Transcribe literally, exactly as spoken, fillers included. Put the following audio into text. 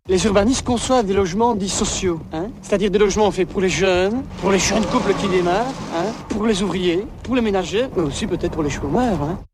Les urbanistes conçoivent des logements dits sociaux, hein, c'est-à-dire des logements faits pour les jeunes, pour les jeunes couples qui démarrent, hein, pour les ouvriers, pour les ménagers, mais aussi peut-être pour les chômeurs. Hein.